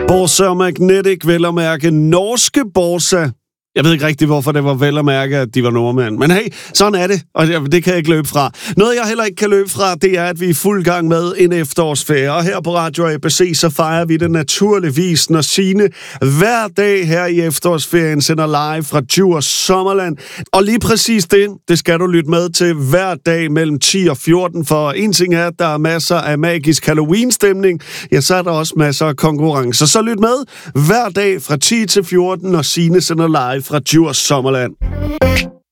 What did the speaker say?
Borsa Magnetic, vel at mærke norske Borsa. Jeg ved ikke rigtig, hvorfor det var vel at mærke, at de var nordmænd. Men hey, sådan er det, og det kan jeg ikke løbe fra. Noget, jeg heller ikke kan løbe fra, det er, at vi er i fuld gang med en efterårsferie. Og her på Radio ABC, så fejrer vi det naturligvis, når Signe hver dag her i efterårsferien sender live fra Djurs Sommerland. Og lige præcis det skal du lytte med til hver dag mellem 10 og 14. For en ting er, at der er masser af magisk Halloween-stemning. Ja, så er der også masser af konkurrencer. Så lyt med hver dag fra 10 til 14, når Signe sender live fra Djurs Sommerland.